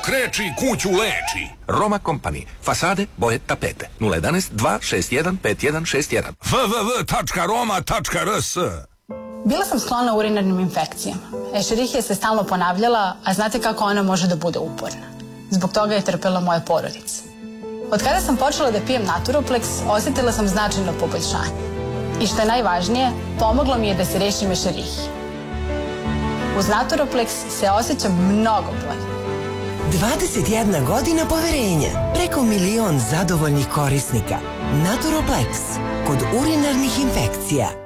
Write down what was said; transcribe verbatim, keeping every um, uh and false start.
kreči kuću leči. Roma Company. Fasade, boje, tapete. nula jedanaest dva šest jedan pet jedan šest jedan. w w w tačka roma tačka r s. Bila sam sklona urinarnim infekcijama. Escherichia se stalno ponavljala, a znate kako ona može da bude uporna. Zbog toga je trpela moja porodica. Od kada sam počela da pijem Naturoplex, osjetila sam značajno poboljšanje. I što je najvažnije, pomoglo mi je da se rešim Escherichije. Uz Naturoplex se osjećam mnogo bolje. dvadeset jedna godina poverenja, preko milion zadovoljnih korisnika. Naturoplex, kod urinarnih infekcija.